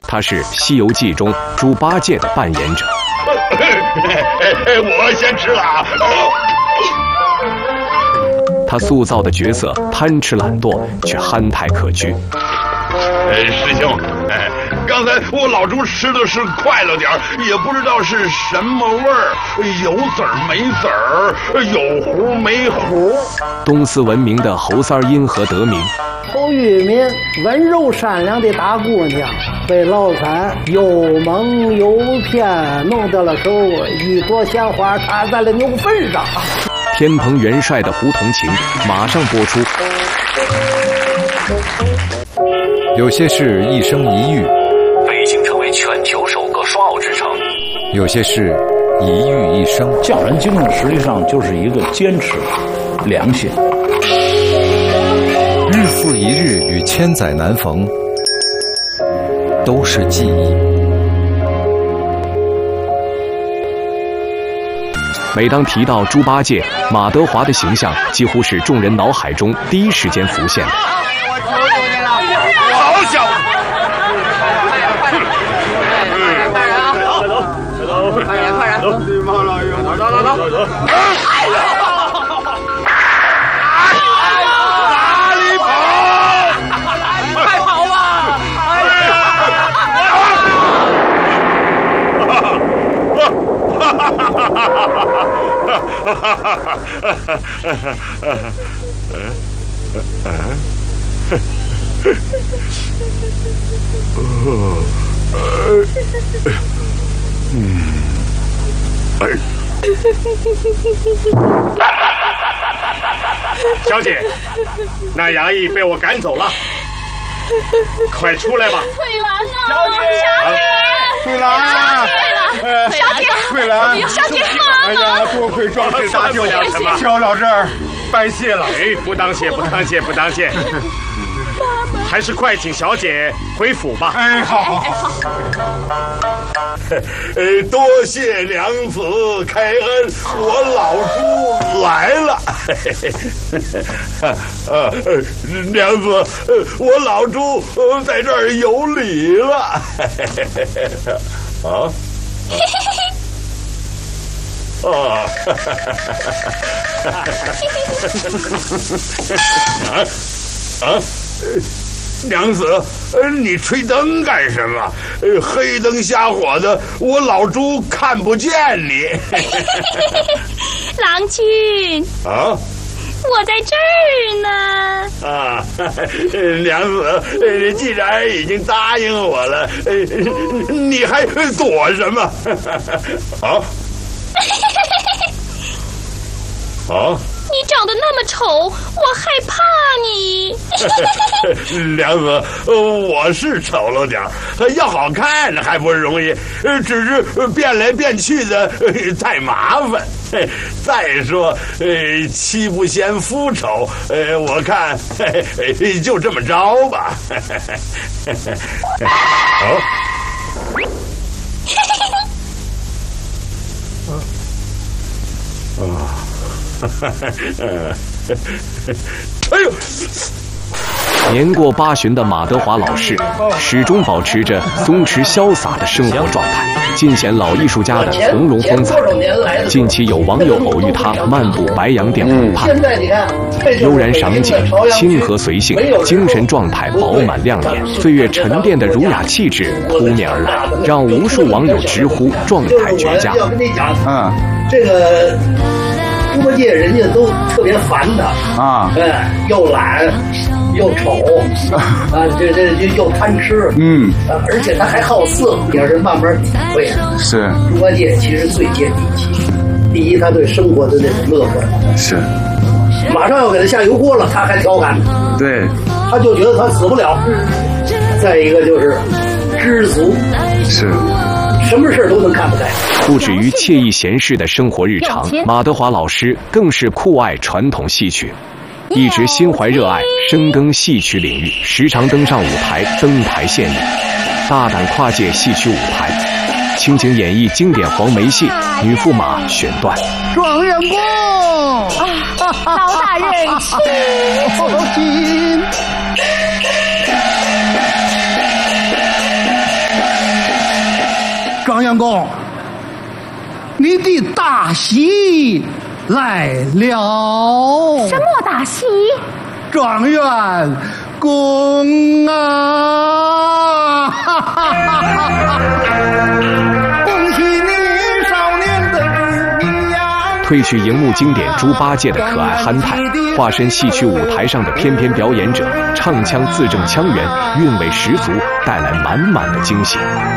他是《西游记》中猪八戒的扮演者。 我先吃了啊！ 他塑造的角色贪吃懒惰，却憨态可掬。 师兄，刚才我老猪吃的是快了点儿，也不知道是什么味儿，有籽儿没籽儿，有核没核。 东四闻名的侯三儿因何得名？ 侯玉民温柔善良的大姑娘，被老三又蒙又骗，弄到了手，一朵鲜花插在了牛粪上。 天蓬元帅的胡同情马上播出。 有些事一生一遇， 北京成为全球首个刷袄之城； 有些事一遇一生。 匠人精神实际上就是一个坚持、良心。 日复一日与千载难逢，都是记忆。 每当提到猪八戒，马德华的形象几乎是众人脑海中第一时间浮现的。 好小子！ 快点，走！ 哪里跑？ 快跑吧！ 小姐，那衙役被我赶走了，快出来吧！ 翠兰呢？ 翠兰， 小姐， 翠兰， 小姐， 哎呀，多亏壮士搭救，交到这儿，拜谢了。哎，不当谢，不当谢，不当谢。还是快请小姐回府吧。哎，好。多谢娘子开恩，我老猪来了。娘子，我老猪在这儿有礼了。啊。娘子，你吹灯干什么？黑灯瞎火的，我老猪看不见你。 郎君啊， 我在这儿呢。 啊，娘子，既然已经答应我了，你还躲什么？啊？啊？ 你长得那么丑，我害怕你。 娘子，我是丑了点儿，要好看还不容易，只是变来变去的太麻烦。再说，妻不嫌夫丑，我看就这么着吧。哎呦！ 年过80的马德华老师始终保持着松弛潇洒的生活状态，尽显老艺术家的从容风采。近期有网友偶遇他漫步白洋淀湖畔，悠然赏景，亲和随性，精神状态饱满亮眼，岁月沉淀的儒雅气质扑面而来，让无数网友直呼状态绝佳。 这个猪八戒人家都特别烦他啊，又懒又丑啊，这又贪吃，而且他还好色，也是慢慢体会的。 是猪八戒其实最接地气，第一他对生活的那种乐观， 是马上要给他下油锅了，他还调侃， 对， 他就觉得他死不了。再一个就是知足， 是什么事都能看得开。 不止于惬意闲适的生活日常，马德华老师更是酷爱传统戏曲，一直心怀热爱，深耕戏曲领域，时常登上舞台，登台献艺，大胆跨界戏曲舞台，倾情演绎经典黄梅戏《女驸马》选段。 状元公老大人请。 状元公，你的大喜来了。 什么大喜？ 状元公啊！恭喜你少年的知名呀！ 褪去荧幕经典猪八戒的可爱憨态，化身戏曲舞台上的翩翩表演者，唱腔字正腔圆，韵味十足，带来满满的惊喜。